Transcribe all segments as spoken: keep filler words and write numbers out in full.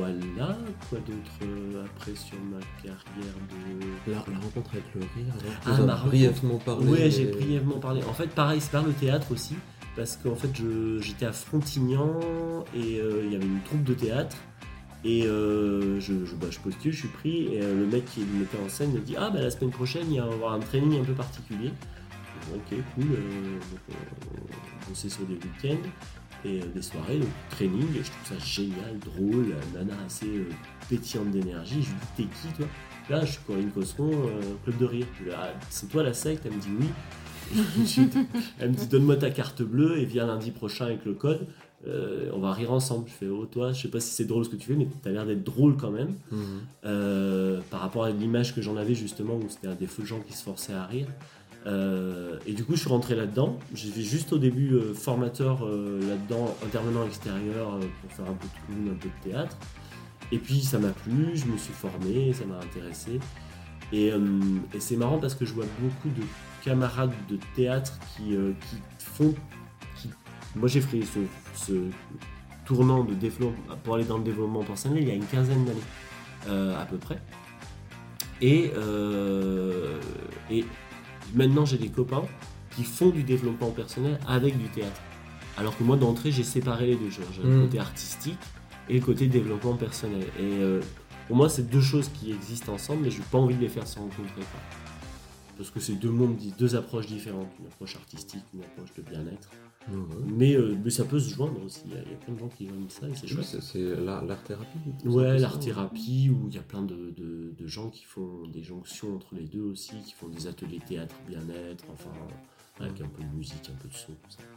voilà, quoi d'autre euh, après sur ma carrière de... La, la rencontre avec le rire, Ah, tu en ma as brièvement parlé. Ouais, mais- j'ai brièvement parlé. En fait, pareil, c'est par le théâtre aussi, parce qu'en fait, je, j'étais à Frontignan et euh, il y avait une troupe de théâtre. Et euh, je, je, bah, je postule, je suis pris, et euh, le mec qui me mettait en scène me dit ah bah la semaine prochaine il va y avoir un training un peu particulier. Ok, cool. Euh, donc, on bossait sur des week-ends et euh, des soirées, donc training, et je trouve ça génial, drôle, la nana assez euh, pétillante d'énergie. Je lui dis t'es qui toi? Là je suis Corinne Cosseron, euh, Club de Rire. Je lui dis, ah, c'est toi la secte? Elle me dit oui. Et tout de suite, elle me dit donne-moi ta carte bleue et viens lundi prochain avec le code. Euh, on va rire ensemble. Je fais oh toi, je sais pas si c'est drôle ce que tu fais, mais t'as l'air d'être drôle quand même. Mhm. Euh, par rapport à l'image que j'en avais justement où c'était des feux gens qui se forçaient à rire. Euh, et du coup je suis rentré là-dedans. J'ai fait juste au début euh, formateur euh, là-dedans, intervenant extérieur euh, pour faire un peu de clown, un peu de théâtre. Et puis ça m'a plu, je me suis formé, ça m'a intéressé. Et, euh, et c'est marrant parce que je vois beaucoup de camarades de théâtre qui, euh, qui font... Qui... Moi j'ai fait ce, ce tournant de développement, pour aller dans le développement personnel il y a une quinzaine d'années euh, à peu près. Et, euh, et maintenant j'ai des copains qui font du développement personnel avec du théâtre. Alors que moi d'entrée j'ai séparé les deux. J'ai mmh. le côté artistique et le côté développement personnel. Et euh, pour moi c'est deux choses qui existent ensemble, mais je n'ai pas envie de les faire se rencontrer. Quoi. Parce que c'est deux mondes, deux approches différentes. Une approche artistique, une approche de bien-être. Mmh. Mais, euh, mais ça peut se joindre aussi. Il y a, il y a plein de gens qui joignent ça et c'est chouette. C'est, c'est l'art, l'art-thérapie. Ouais, l'art-thérapie, où il y a plein de, de, de gens qui font des jonctions entre les deux aussi, qui font des ateliers théâtre, bien-être, enfin, avec un peu de musique, un peu de son, tout ça.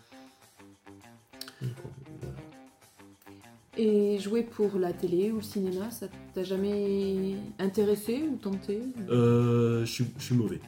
Voilà. Et jouer pour la télé ou le cinéma, ça t'a jamais intéressé ou tenté? Euh, je suis, je suis mauvais.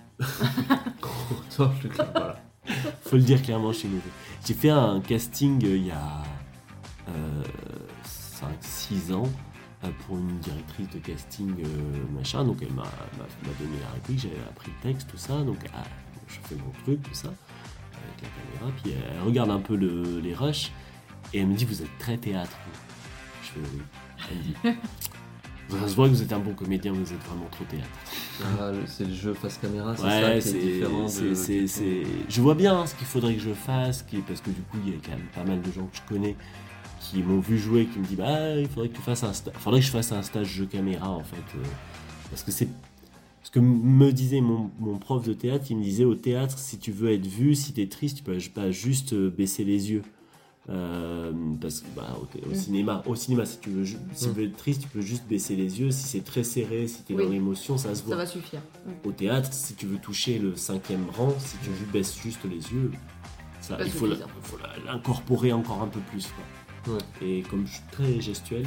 Toi, je le voilà. Faut le dire clairement, je suis mauvais. J'ai fait un casting euh, il y a euh, cinq six ans euh, pour une directrice de casting euh, machin, donc elle m'a, m'a, m'a donné la réplique, j'avais appris le texte, tout ça, donc ah, je fais mon truc, tout ça, avec la caméra, puis elle regarde un peu le, les rushs et elle me dit vous êtes très théâtre. Je fais oui. Elle me dit ça se voit que vous êtes un bon comédien, vous êtes vraiment trop théâtre. Ah, c'est le jeu face caméra, c'est ouais, ça qui c'est, est différent. C'est, de... c'est, c'est... Je vois bien hein, ce qu'il faudrait que je fasse, qui... parce que du coup, il y a quand même pas mal de gens que je connais qui m'ont vu jouer, qui me disent bah, il faudrait que tu fasses un sta... faudrait que je fasse un stage jeu caméra en fait. Euh... Parce que c'est ce que me disait mon, mon prof de théâtre, il me disait au théâtre, si tu veux être vu, si t'es triste, tu peux pas juste baisser les yeux. Euh, parce que bah, au, au, mmh. cinéma, au cinéma, si tu veux, si tu veux être triste, tu peux juste baisser les yeux. Si c'est très serré, si t'es oui. dans l'émotion, ça se voit. Ça va suffire. Mmh. Au théâtre, si tu veux toucher le cinquième rang, si tu mmh. baisses juste les yeux, ça, il faut, la, faut la, l'incorporer encore un peu plus. Quoi. Ouais. Et comme je suis très gestuel,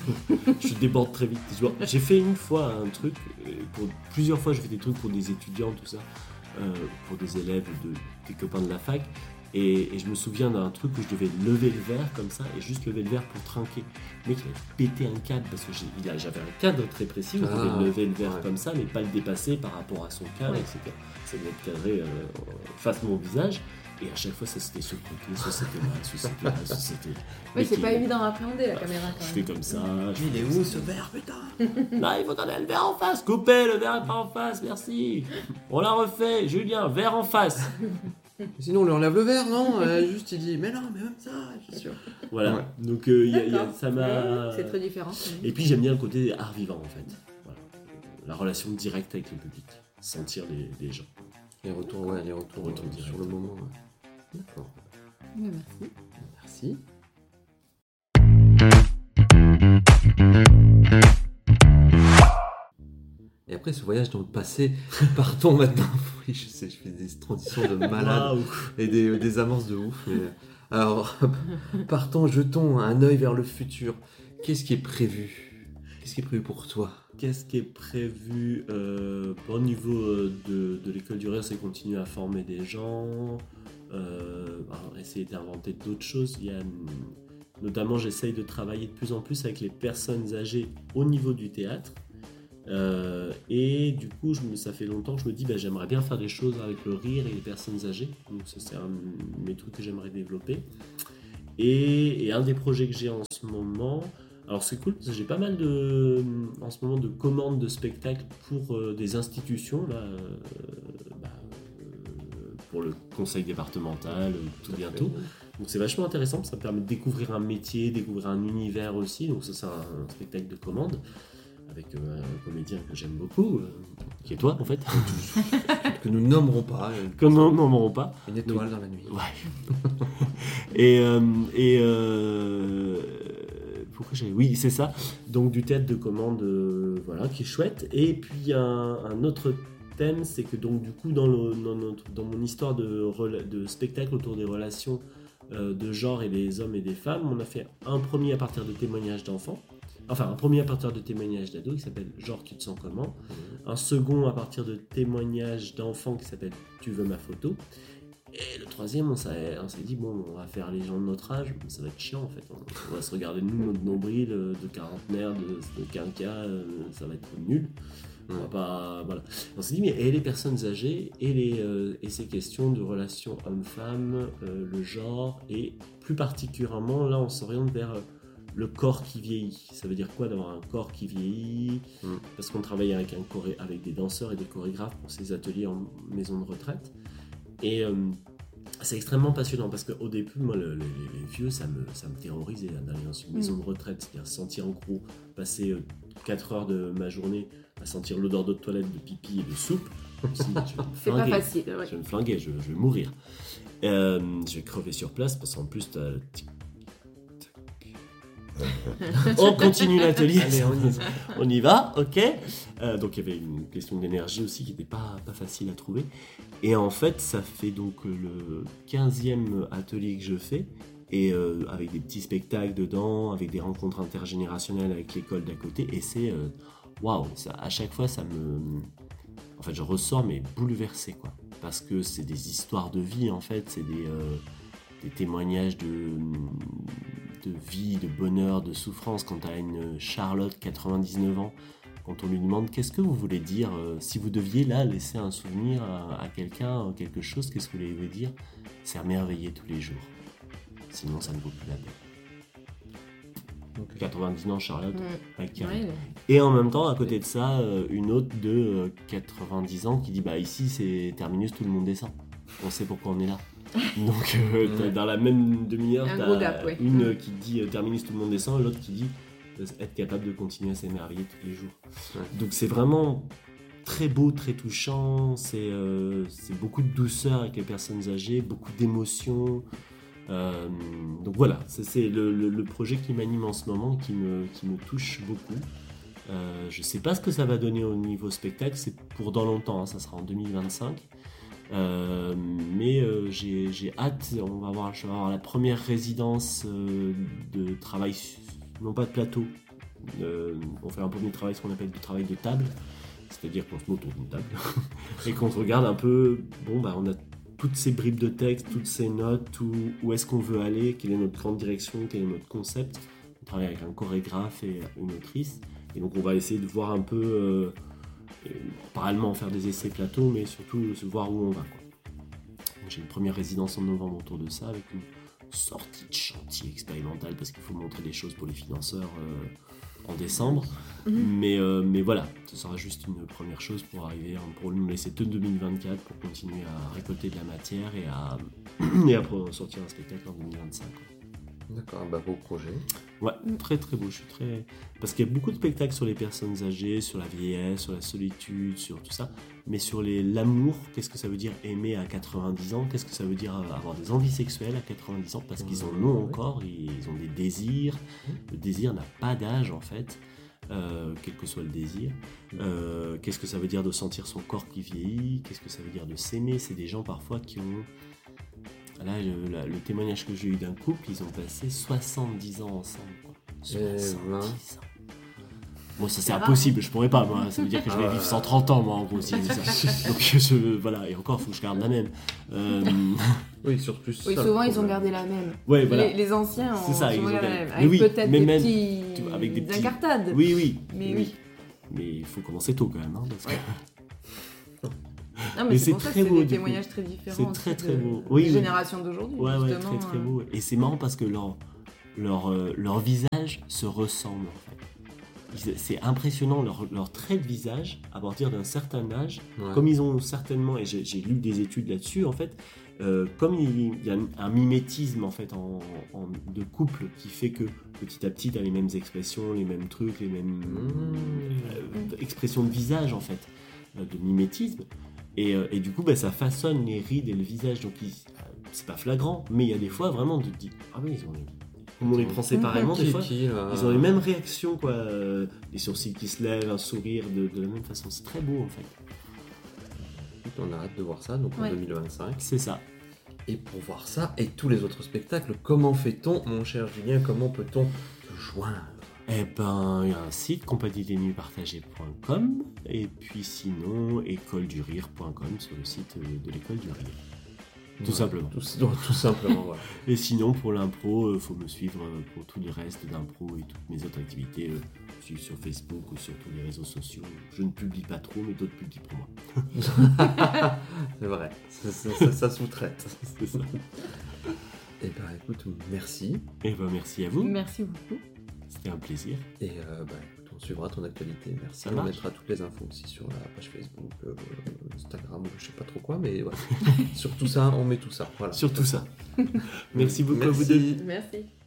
je déborde très vite. J'ai fait une fois un truc, pour, plusieurs fois, j'ai fait des trucs pour des étudiants, tout ça, euh, pour des élèves, de, des copains de la fac. Et, et je me souviens d'un truc où je devais lever le verre comme ça et juste lever le verre pour trinquer. Le mec il avait pété un cadre parce que j'ai, il a, j'avais un cadre très précis où ah, je devais lever le verre ouais. comme ça mais pas le dépasser par rapport à son cadre, ouais. et cetera. Ça devait être cadré euh, face à mon visage et à chaque fois ça c'était sur le côté, ça c'était là, ça c'était là, ça c'était là. Oui, c'est qui, pas évident à appréhender la bah, caméra quand même. Je fais comme ça. Je il est où ce verre putain? Là il faut qu'on ait le verre en face, coupez le verre pas en face, merci. On l'a refait, Julien, verre en face. Sinon on lui enlève le verre, non euh, juste il dit mais non mais même ça je suis sûr. Voilà ouais. Donc euh, y a, y a, ça m'a c'est très différent et puis j'aime bien le côté art vivant en fait voilà. La relation directe avec le public, sentir les, les gens, les retours ouais les retours, retours euh, sur le moment ouais. D'accord. Merci merci. Et après ce voyage dans le passé, partons maintenant. Oui, je sais, je fais des transitions de malade wow. et des, des avances de ouf. Mais... Alors, partons, jetons un œil vers le futur. Qu'est-ce qui est prévu? Qu'est-ce qui est prévu pour toi? Qu'est-ce qui est prévu euh, au niveau de, de l'école du rire, c'est continuer à former des gens, euh, essayer d'inventer d'autres choses. Il y a, notamment, j'essaye de travailler de plus en plus avec les personnes âgées au niveau du théâtre. Euh, et du coup je me, ça fait longtemps que je me dis bah, j'aimerais bien faire des choses avec le rire et les personnes âgées, donc ça c'est un de mes trucs que j'aimerais développer et, et un des projets que j'ai en ce moment Alors c'est cool parce que j'ai pas mal de, en ce moment de commandes de spectacles pour euh, des institutions, là, euh, bah, euh, pour le conseil départemental, euh, tout bientôt. Donc c'est vachement intéressant, ça me permet de découvrir un métier, découvrir un univers aussi. Donc ça c'est un, un spectacle de commande avec euh, un comédien que j'aime beaucoup, euh, qui est toi en fait. Que nous nommerons pas. euh, Que nous nommerons pas. Une étoile dans la nuit. Ouais. et euh, et euh, pourquoi j'ai oui c'est ça. Donc du théâtre de commande, euh, voilà, qui est chouette. Et puis un, un autre thème, c'est que donc du coup dans, le, dans, notre, dans mon histoire de, de spectacle autour des relations euh, de genre et des hommes et des femmes, on a fait un premier à partir de témoignages d'enfants. Enfin, un premier à partir de témoignages d'ados qui s'appelle Genre tu te sens comment. Un second à partir de témoignages d'enfants qui s'appelle Tu veux ma photo. Et le troisième, on s'est, on s'est dit, bon, on va faire les gens de notre âge, ça va être chiant en fait. On, on va se regarder nous, notre nombril de quarantenaire, de, de quinquas, ça va être nul. On va pas, voilà. On s'est dit, mais et les personnes âgées, et, les, euh, et ces questions de relations homme-femme, euh, le genre, et plus particulièrement, là, on s'oriente vers euh, le corps qui vieillit. Ça veut dire quoi d'avoir un corps qui vieillit? mm. Parce qu'on travaille avec, un choré, avec des danseurs et des chorégraphes pour ces ateliers en maison de retraite. Et euh, c'est extrêmement passionnant parce qu'au début, moi, le, le, les vieux, ça me, ça me terrorisait d'aller dans une maison de retraite. C'est-à-dire sentir en gros, passer euh, quatre heures de ma journée à sentir l'odeur d'eau de toilette, de pipi et de soupe. Aussi, c'est pas facile. Ouais. Je vais me flinguer, je, je vais mourir. Euh, je vais crever sur place parce qu'en plus, t'as... on continue l'atelier. Allez, on y va, on y va, ok. Euh, donc il y avait une question d'énergie aussi qui n'était pas, pas facile à trouver. Et en fait, ça fait donc le quinzième atelier que je fais, et euh, avec des petits spectacles dedans, avec des rencontres intergénérationnelles avec l'école d'à côté. Et c'est waouh, wow, à chaque fois, ça me, en fait, je ressors mais bouleversé quoi, parce que c'est des histoires de vie en fait, c'est des euh, des témoignages de, de vie, de bonheur, de souffrance. Quand tu as une Charlotte, quatre-vingt-dix-neuf ans, quand on lui demande qu'est-ce que vous voulez dire, euh, si vous deviez là laisser un souvenir à, à quelqu'un, quelque chose, qu'est-ce que vous voulez dire? C'est émerveiller tous les jours. Sinon, ça ne vaut plus la peine. Okay. quatre-vingt-dix ans, Charlotte. Mmh. Avec ouais. Et en même temps, à côté de ça, une autre de quatre-vingt-dix ans qui dit bah ici c'est terminus, tout le monde descend. On sait pourquoi on est là. Donc euh, dans la même demi-heure, t'as gap, ouais. une mmh. qui dit euh, terminus, tout le monde descend, et l'autre qui dit euh, être capable de continuer à s'émerveiller tous les jours. Ouais. Donc c'est vraiment très beau, très touchant, c'est, euh, c'est beaucoup de douceur avec les personnes âgées, beaucoup d'émotions. Euh, donc voilà, c'est, c'est le, le, le projet qui m'anime en ce moment, qui me, qui me touche beaucoup. Euh, je sais pas ce que ça va donner au niveau spectacle, c'est pour dans longtemps, hein, ça sera en deux mille vingt-cinq. Euh, mais euh, j'ai, j'ai hâte, on va avoir, je vais avoir la première résidence euh, de travail, non pas de plateau, euh, on fait un premier travail, ce qu'on appelle du travail de table, c'est-à-dire qu'on se met autour d'une table et qu'on regarde un peu, bon bah on a toutes ces bribes de texte, toutes ces notes, où, où est-ce qu'on veut aller, quelle est notre grande direction, quel est notre concept. On travaille avec un chorégraphe et une autrice, et donc on va essayer de voir un peu... Euh, parallèlement faire des essais plateaux, mais surtout se voir où on va quoi. Donc, j'ai une première résidence en novembre autour de ça avec une sortie de chantier expérimental parce qu'il faut montrer des choses pour les financeurs euh, en décembre. Mmh. Mais, euh, mais voilà, ce sera juste une première chose pour arriver, pour nous laisser tout deux mille vingt-quatre pour continuer à récolter de la matière et à, et à sortir un spectacle en deux mille vingt-cinq. Quoi. D'accord, bah beau projet. Ouais, très très beau. Je suis très parce qu'il y a beaucoup de spectacles sur les personnes âgées, sur la vieillesse, sur la solitude, sur tout ça, mais sur les, l'amour. Qu'est-ce que ça veut dire aimer à quatre-vingt-dix ans? Qu'est-ce que ça veut dire avoir des envies sexuelles à quatre-vingt-dix ans? Parce qu'ils en ont encore, ils ont des désirs. Le désir n'a pas d'âge en fait, euh, quel que soit le désir. Euh, qu'est-ce que ça veut dire de sentir son corps qui vieillit? Qu'est-ce que ça veut dire de s'aimer? C'est des gens parfois qui ont Là, le, la, le témoignage que j'ai eu d'un couple, ils ont passé soixante-dix ans ensemble. Quoi. soixante-dix ans. Bon, ça c'est ah, impossible, je pourrais pas, moi. Ça veut dire que je vais vivre cent trente ans, moi, en gros, si ça. Donc, je, voilà, et encore, il faut que je garde la même. Euh... Oui, sur plus. Oui, souvent, ils ont gardé la même. Ouais, voilà. Les, les anciens ont ça, souvent ils ont gardé gardé la même. Avec oui, peut-être des, même, petits... avec des petits incartades. Oui, oui. Mais oui. oui. Mais il faut commencer tôt, quand même. Hein, parce que... Non, mais, mais c'est, c'est pour ça que c'est des témoignages très différents. C'est très très de, beau. Oui, des oui. générations d'aujourd'hui. Ouais, ouais, très très beau. Et c'est marrant parce que leur, leur, leur visage visages se ressemblent en fait. C'est impressionnant leur, leur trait de visage à partir d'un certain âge, ouais. Comme ils ont certainement, et j'ai, j'ai lu des études là-dessus en fait, euh, comme il, il y a un mimétisme en fait en, en, de couple qui fait que petit à petit tu as les mêmes expressions, les mêmes trucs, les mêmes mmh. euh, expressions de visage en fait, euh, de mimétisme, et, euh, et du coup bah, ça façonne les rides et le visage, donc il, c'est pas flagrant, mais il y a des fois vraiment tu te dis ah oui ils ont les... Comme on les prend séparément, des fois, qui, euh... ils ont les mêmes réactions, quoi. Euh, les sourcils qui se lèvent, un sourire de, de la même façon. C'est très beau, en fait. On a hâte de voir ça, donc ouais. En deux mille vingt-cinq. C'est ça. Et pour voir ça et tous les autres spectacles, comment fait-on, mon cher Julien, comment peut-on te joindre ? Eh ben, il y a un site, compagnie des nuits partagées point com, et puis sinon, école du rire point com sur le site de l'école du rire. Tout ouais, simplement. Tout, tout simplement, voilà. Et sinon, pour l'impro, il euh, faut me suivre euh, pour tout le reste d'impro et toutes mes autres activités. Euh, suivre sur Facebook ou sur tous les réseaux sociaux. Je ne publie pas trop, mais d'autres publient pour moi. C'est vrai, ça, ça, ça, ça sous-traite. C'est ça. Eh bien, écoute, merci. Eh bien, merci à vous. Merci beaucoup. C'était un plaisir. Et euh, bah, écoute, on suivra ton actualité. Merci. Ça on marche. Mettra toutes les infos aussi sur la page Facebook, euh, Instagram, je sais pas trop quoi, mais voilà. Sur tout ça, on met tout ça. Voilà. Sur tout ça. Merci beaucoup merci. à vous deux. Merci.